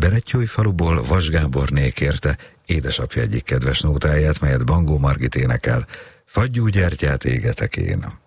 Berettyói-faluból Vas Gáborné kérte édesapja egyik kedves nótáját, melyet Bangó Margit énekel. Fagyú gyertyát égetek én.